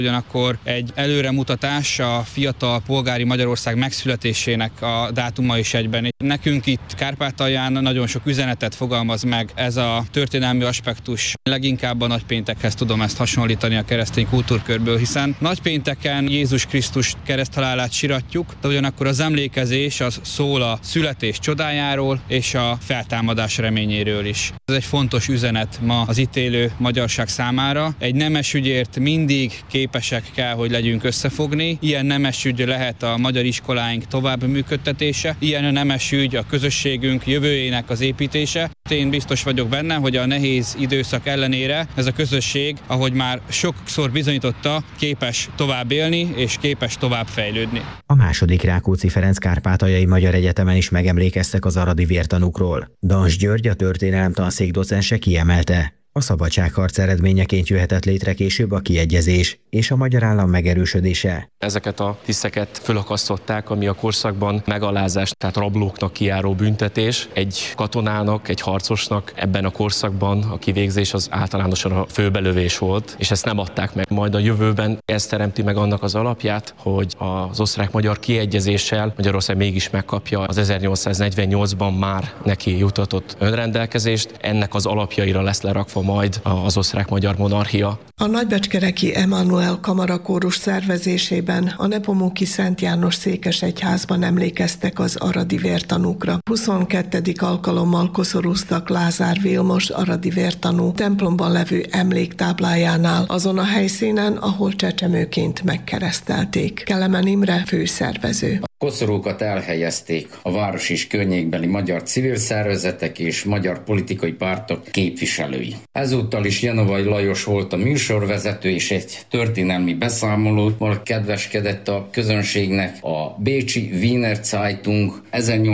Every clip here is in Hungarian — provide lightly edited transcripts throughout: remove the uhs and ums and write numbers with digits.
Ugyanakkor egy előremutatás a fiatal polgári Magyarország megszületésének a dátuma is egyben. Nekünk itt Kárpátalján nagyon sok üzenetet fogalmaz meg ez a történelmi aspektus. Leginkább a nagypéntekhez tudom ezt hasonlítani a keresztény kultúrkörből, hiszen nagypénteken Jézus Krisztus kereszthalálát siratjuk, de ugyanakkor az emlékezés az szól a születés csodájáról és a feltámadás reményéről is. Ez egy fontos üzenet ma az itt élő magyarság számára. Egy nemes ügyért mindig képesek kell, hogy legyünk összefogni. Ilyen nemes ügy lehet a magyar iskoláink tovább működtetése, ilyen nemes ügy a közösségünk jövőjének az építése. Én biztos vagyok benne, hogy a nehéz időszak ellenére ez a közösség, ahogy már sokszor bizonyította, képes tovább élni és képes tovább fejlődni. A második Rákóczi Ferenc Kárpátaljai Magyar Egyetemen is megemlékeztek az aradi vértanúkról. Dans György, a történelemtanszék docense kiemelte: a szabadságharc eredményeként jöhetett létre később a kiegyezés és a magyar állam megerősödése. Ezeket a tiszteket fölakasztották, ami a korszakban megalázás, tehát rablóknak kijáró büntetés. Egy katonának, egy harcosnak ebben a korszakban a kivégzés az általánosan a főbelövés volt, és ezt nem adták meg. Majd a jövőben ez teremti meg annak az alapját, hogy az osztrák-magyar kiegyezéssel Magyarország mégis megkapja az 1848-ban már neki jutatott önrendelkezést. Ennek az alapjaira lesz lerakva majd az osztrák-magyar monarchia. A nagybecskereki Emanuel Kamarakórus szervezésében a Nepomuki Szent János székesegyházban emlékeztek az aradi vértanúkra. 22. alkalommal koszorúztak Lázár Vilmos aradi vértanú templomban levő emléktáblájánál, azon a helyszínen, ahol csecsemőként megkeresztelték. Kelemen Imre főszervező. Koszorúkat elhelyezték a város és környékbeli magyar civil szervezetek és magyar politikai pártok képviselői. Ezúttal is Jenovai Lajos volt a műsorvezető, és egy történelmi beszámolóval kedveskedett a közönségnek. A bécsi Wiener Zeitung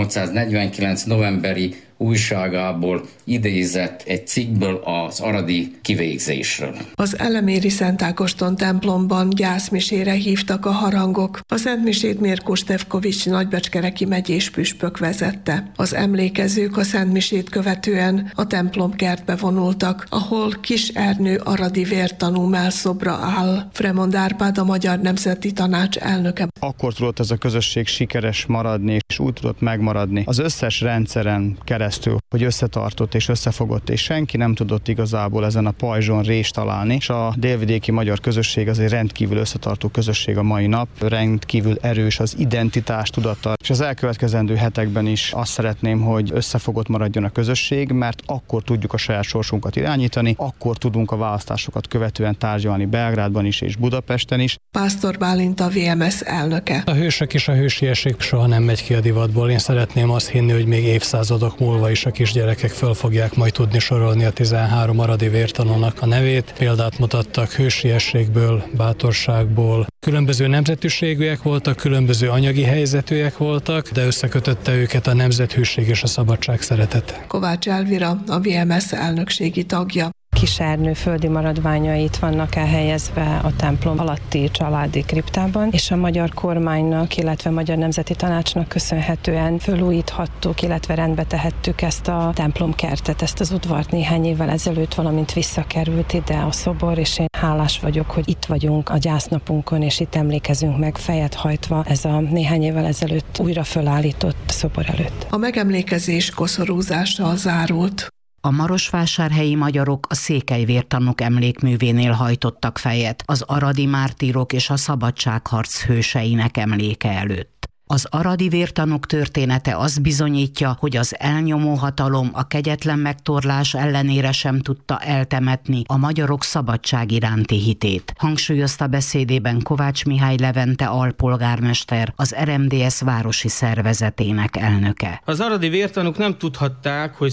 1849. novemberi újságából idézett egy cikkből az aradi kivégzésről. Az eleméri Szent Ágoston templomban gyászmisére hívtak a harangok. A szentmisét Mirko Stefkovics nagybecskereki megyés püspök vezette. Az emlékezők a szentmisét követően a templomkertbe vonultak, ahol Kis Ernő aradi vértanú mellszobra áll. Fremond Árpád, a Magyar Nemzeti Tanács elnöke. Akkor tudott ez a közösség sikeres maradni, és úgy tudott megmaradni az összes rendszeren keresztül, hogy összetartott és összefogott, és senki nem tudott igazából ezen a pajzson rést találni, és a délvidéki magyar közösség az egy rendkívül összetartó közösség a mai nap, rendkívül erős az identitás tudata, és az elkövetkezendő hetekben is azt szeretném, hogy összefogott maradjon a közösség, mert akkor tudjuk a saját sorsunkat irányítani, akkor tudunk a választásokat követően tárgyalni Belgrádban is és Budapesten is. Pásztor Bálint, a VMS elnöke. A hősök és a hősiesség soha nem megy ki a divatból. Én szeretném azt hinni, hogy még évszázadok múlva is a kisgyerekek föl fogják majd tudni sorolni a 13 aradi vértanúnak a nevét. Példát mutattak hősiességből, bátorságból. Különböző nemzetűségűek voltak, különböző anyagi helyzetűek voltak, de összekötötte őket a nemzethűség és a szabadság szeretete. Kovács Elvira, a VMS elnökségi tagja. Kis Ernő földi maradványai itt vannak elhelyezve a templom alatti családi kriptában, és a magyar kormánynak, illetve Magyar Nemzeti Tanácsnak köszönhetően fölújíthattuk, illetve rendbe tehettük ezt a templomkertet, ezt az udvart néhány évvel ezelőtt, valamint visszakerült ide a szobor, és én hálás vagyok, hogy itt vagyunk a gyásznapunkon, és itt emlékezünk meg fejet hajtva ez a néhány évvel ezelőtt újra fölállított szobor előtt. A megemlékezés koszorúzással zárult. A marosvásárhelyi magyarok a székely vértanúk emlékművénél hajtottak fejet az aradi mártírok és a szabadságharc hőseinek emléke előtt. Az aradi vértanúk története azt bizonyítja, hogy az elnyomó hatalom a kegyetlen megtorlás ellenére sem tudta eltemetni a magyarok szabadság iránti hitét. Hangsúlyozta beszédében Kovács Mihály Levente alpolgármester, az RMDSZ városi szervezetének elnöke. Az aradi vértanúk nem tudhatták, hogy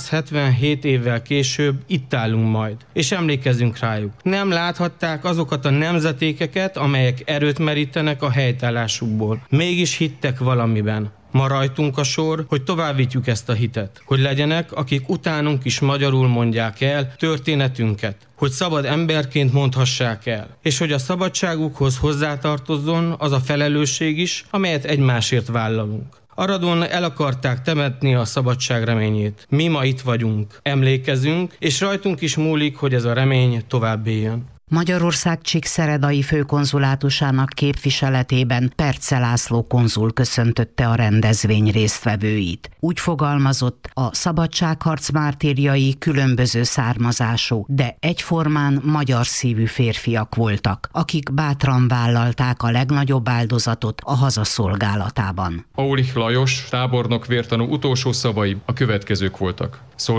177 évvel később itt állunk majd, és emlékezzünk rájuk. Nem láthatták azokat a nemzetékeket, amelyek erőt merítenek a helytállásukból. Mégis hittek valamiben. Ma rajtunk a sor, hogy továbbítjuk ezt a hitet. Hogy legyenek, akik utánunk is magyarul mondják el történetünket. Hogy szabad emberként mondhassák el. És hogy a szabadságukhoz hozzátartozzon az a felelősség is, amelyet egymásért vállalunk. Aradon el akarták temetni a szabadság reményét. Mi ma itt vagyunk, emlékezünk, és rajtunk is múlik, hogy ez a remény tovább éljen. Magyarország Csíkszeredai főkonzulátusának képviseletében Perce László konzul köszöntötte a rendezvény résztvevőit. Úgy fogalmazott, a szabadságharc mártírjai különböző származású, de egyformán magyar szívű férfiak voltak, akik bátran vállalták a legnagyobb áldozatot a haza szolgálatában. Aulich Lajos tábornok vértanú utolsó szavai a következők voltak.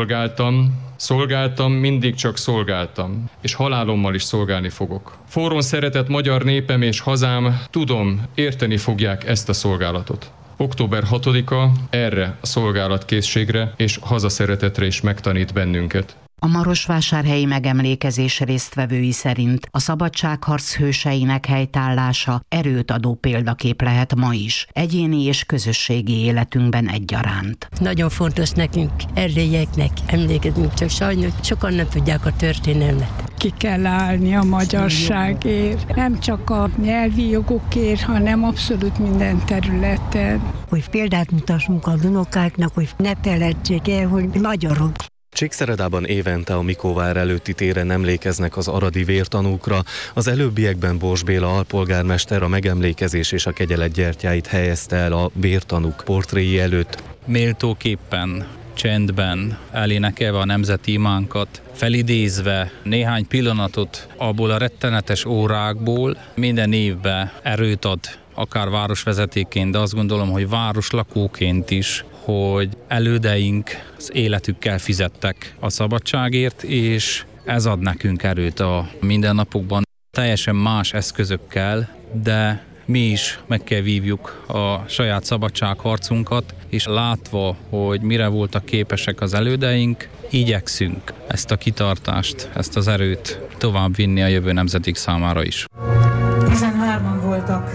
Szolgáltam, mindig csak szolgáltam, és halálommal is szolgálni fogok. Forrón szeretett magyar népem és hazám, tudom, érteni fogják ezt a szolgálatot. Október 6-a erre a szolgálatkészségre és hazaszeretetre is megtanít bennünket. A marosvásárhelyi megemlékezés résztvevői szerint a szabadságharc hőseinek helytállása erőt adó példakép lehet ma is, egyéni és közösségi életünkben egyaránt. Nagyon fontos nekünk, erdélyeknek emlékezünk, csak sajnos sokan nem tudják a történelmet. Ki kell állni a magyarságért, nem csak a nyelvi jogokért, hanem abszolút minden területen. Hogy példát mutassunk a unokáknak, hogy ne feledjék el, hogy magyarok. Csíkszeredában évente a Mikóvár előtti téren emlékeznek az aradi vértanúkra. Az előbbiekben Bors Béla alpolgármester a megemlékezés és a kegyelet gyertyáit helyezte el a vértanúk portréi előtt. Méltóképpen, csendben elénekelve a nemzeti imánkat, felidézve néhány pillanatot abból a rettenetes órákból, minden évben erőt ad, akár városvezetékként, de azt gondolom, hogy városlakóként is, hogy elődeink az életükkel fizettek a szabadságért, és ez ad nekünk erőt a mindennapokban. Teljesen más eszközökkel, de mi is meg kell vívjuk a saját szabadságharcunkat, és látva, hogy mire voltak képesek az elődeink, igyekszünk ezt a kitartást, ezt az erőt tovább vinni a jövő nemzetik számára is. 13-an voltak,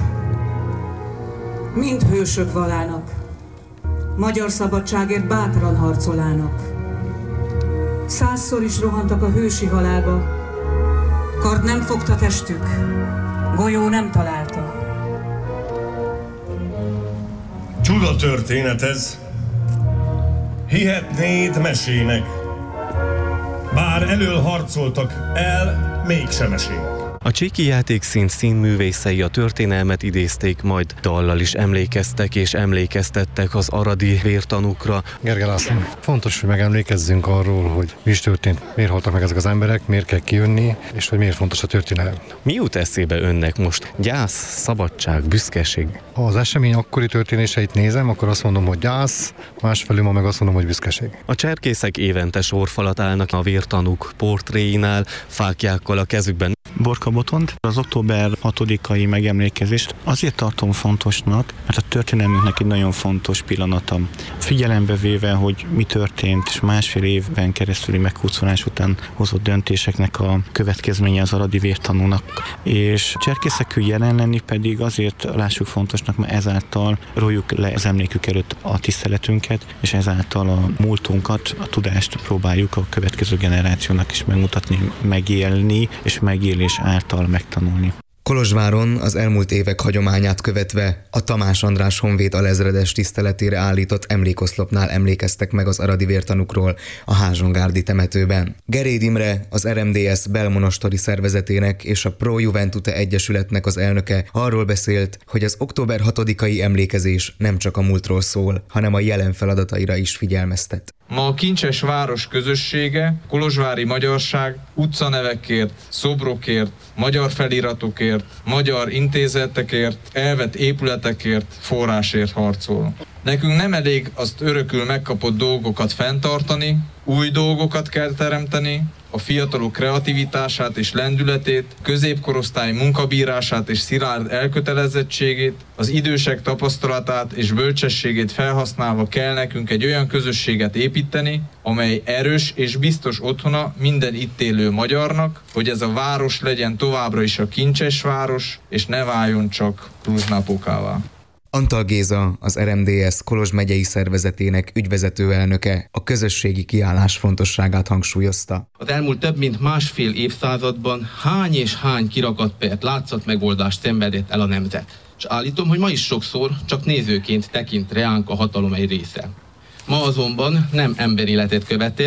mind hősök valának, magyar szabadságért bátran harcolának. 100-szor is rohantak a hősi halálba, kard nem fogta testük, golyó nem találta. Csuda történet ez, hihetnéd mesének, bár elől harcoltak el, mégsem esély. A csíki játékszín színművészei a történelmet idézték, majd dallal is emlékeztek és emlékeztettek az aradi vértanúkra. Gergely László, fontos, hogy megemlékezzünk arról, hogy mi is történt, miért haltak meg ezek az emberek, miért kell kijönni, és hogy miért fontos a történelem. Mi jut eszébe önnek most? Gyász, szabadság, büszkeség? Ha az esemény akkori történéseit nézem, akkor azt mondom, hogy gyász, másfelől ma meg azt mondom, hogy büszkeség. A cserkészek évente sorfalat állnak a vértanúk portréinál, fáklyákkal a kezükben. Borka Botont, az október 6-ai megemlékezést azért tartom fontosnak, mert a történelmünknek egy nagyon fontos pillanata. Figyelembe véve, hogy mi történt, és másfél évben keresztüli meghúzolás után hozott döntéseknek a következménye az aradi vértanúnak. És cserkészekül jelen lenni pedig azért lássuk fontosnak, mert ezáltal rójuk le az emlékük előtt a tiszteletünket, és ezáltal a múltunkat, a tudást próbáljuk a következő generációnak is megmutatni, megélni, és megélés által megtanulni. Kolozsváron az elmúlt évek hagyományát követve a Tamás András honvéd alezredes tiszteletére állított emlékoszlopnál emlékeztek meg az aradi vértanúkról a Házsongárdi temetőben. Geréd Imre, az RMDS belmonastori szervezetének és a Pro Juventute Egyesületnek az elnöke arról beszélt, hogy az október 6-ai emlékezés nem csak a múltról szól, hanem a jelen feladataira is figyelmeztet. Ma a kincses város közössége, kolozsvári magyarság utcanevekért, szobrokért, magyar feliratokért, magyar intézetekért, elvett épületekért, forrásért harcol. Nekünk nem elég azt örökül megkapott dolgokat fenntartani, új dolgokat kell teremteni, a fiatalok kreativitását és lendületét, középkorosztály munkabírását és szilárd elkötelezettségét, az idősek tapasztalatát és bölcsességét felhasználva kell nekünk egy olyan közösséget építeni, amely erős és biztos otthona minden itt élő magyarnak, hogy ez a város legyen továbbra is a kincses város, és ne váljon csak plusznápokává. Antal Géza, az RMDS Kolozs megyei szervezetének ügyvezető elnöke a közösségi kiállás fontosságát hangsúlyozta. Az elmúlt több mint másfél évszázadban hány és hány kirakatpert, látszatmegoldást szenvedett el a nemzet. És állítom, hogy ma is sokszor csak nézőként tekint reánk a hatalom egy része. Ma azonban nem emberéletet követel,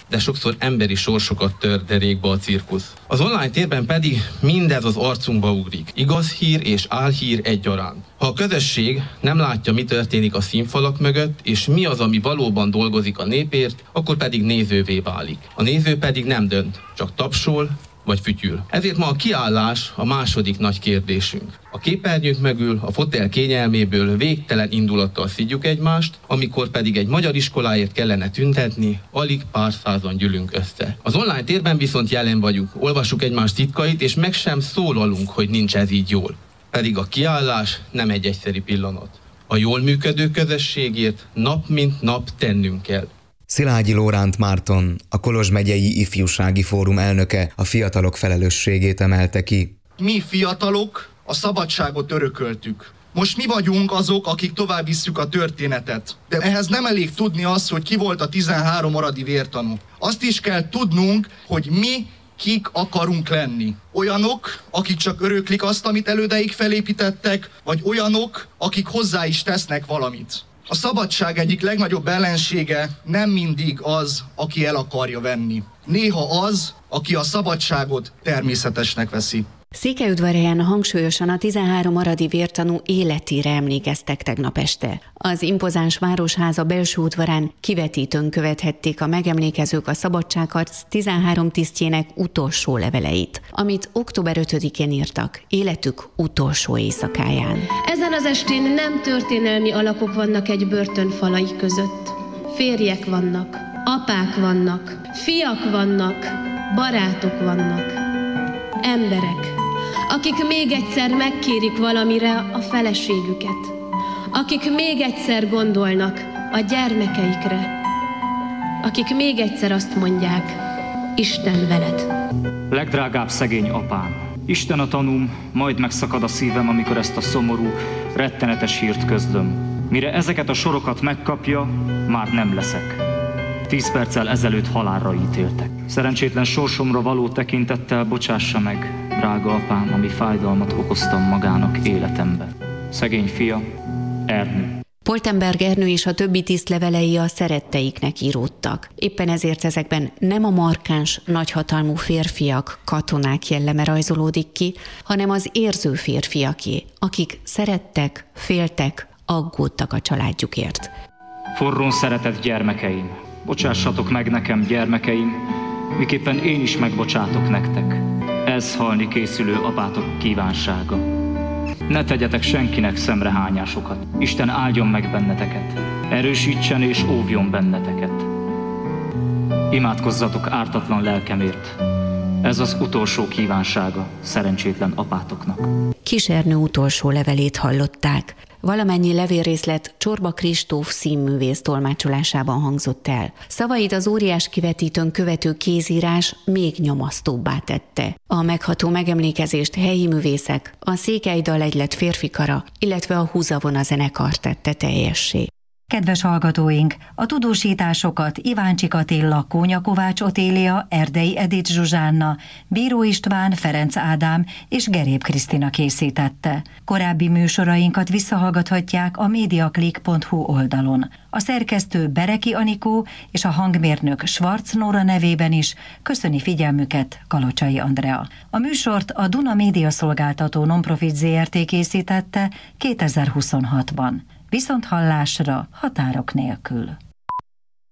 de sokszor emberi sorsokat tör derékba a cirkusz. Az online térben pedig mindez az arcunkba ugrik. Igaz hír és álhír egyaránt. Ha a közösség nem látja, mi történik a színfalak mögött, és mi az, ami valóban dolgozik a népért, akkor pedig nézővé válik. A néző pedig nem dönt, csak tapsol vagy fütyül. Ezért ma a kiállás a második nagy kérdésünk. A képernyők mögül, a fotel kényelméből végtelen indulattal szidjuk egymást, amikor pedig egy magyar iskoláért kellene tüntetni, alig pár százan gyűlünk össze. Az online térben viszont jelen vagyunk, olvassuk egymás titkait, és meg sem szólalunk, hogy nincs ez így jól. Pedig a kiállás nem egy egyszerű pillanat. A jól működő közösségért nap mint nap tennünk kell. Szilágyi Lóránt Márton, a Kolozs megyei ifjúsági fórum elnöke a fiatalok felelősségét emelte ki. Mi fiatalok a szabadságot örököltük. Most mi vagyunk azok, akik tovább visszük a történetet. De ehhez nem elég tudni azt, hogy ki volt a 13 aradi vértanú. Azt is kell tudnunk, hogy mi kik akarunk lenni. Olyanok, akik csak öröklik azt, amit elődeik felépítettek, vagy olyanok, akik hozzá is tesznek valamit. A szabadság egyik legnagyobb ellensége nem mindig az, aki el akarja venni. Néha az, aki a szabadságot természetesnek veszi. Székelyudvarhelyen hangsúlyosan a 13 aradi vértanú életére emlékeztek tegnap este. Az impozáns városháza belső udvarán kivetítőn követhették a megemlékezők a szabadságharc 13 tisztjének utolsó leveleit, amit október 5-én írtak, életük utolsó éjszakáján. Ezen az estén nem történelmi alakok vannak egy börtön falai között. Férjek vannak, apák vannak, fiak vannak, barátok vannak, emberek, akik még egyszer megkérik valamire a feleségüket, akik még egyszer gondolnak a gyermekeikre, akik még egyszer azt mondják, Isten veled. Legdrágább szegény apám, Isten a tanúm, majd megszakad a szívem, amikor ezt a szomorú, rettenetes hírt közlöm. Mire ezeket a sorokat megkapja, már nem leszek. 10 perccel ezelőtt halálra ítéltek. Szerencsétlen sorsomra való tekintettel bocsássa meg, drága apám, ami fájdalmat okoztam magának életemben. Szegény fia, Ernő. Poltenberg Ernő és a többi tiszt levelei a szeretteiknek íródtak. Éppen ezért ezekben nem a markáns, nagyhatalmú férfiak, katonák jelleme rajzolódik ki, hanem az érző férfiaké, akik szerettek, féltek, aggódtak a családjukért. Forrón szeretett gyermekeim, bocsássatok meg nekem, gyermekeim, miképpen én is megbocsátok nektek. Ez halni készülő apátok kívánsága. Ne tegyetek senkinek szemrehányásokat. Isten áldjon meg benneteket. Erősítsen és óvjon benneteket. Imádkozzatok ártatlan lelkemért. Ez az utolsó kívánsága szerencsétlen apátoknak. Kis Ernő utolsó levelét hallották. Valamennyi levélrészlet Csorba Kristóf színművész tolmácsolásában hangzott el. Szavait az óriás kivetítőn követő kézírás még nyomasztóbbá tette. A megható megemlékezést helyi művészek, a Székely Dalegylet férfikara, illetve a Húzavona zenekar tette teljessé. Kedves hallgatóink, a tudósításokat Iváncsik Attila, Kónya Kovács Otélia, Erdei Edith Zsuzsánna, Bíró István, Ferenc Ádám és Geréb Krisztina készítette. Korábbi műsorainkat visszahallgathatják a mediaclick.hu oldalon. A szerkesztő Bereki Anikó és a hangmérnök Schwarz Nóra nevében is köszöni figyelmüket Kalocsai Andrea. A műsort a Duna Média Szolgáltató Nonprofit Zrt. Készítette 2026-ban. Viszonthallásra határok nélkül.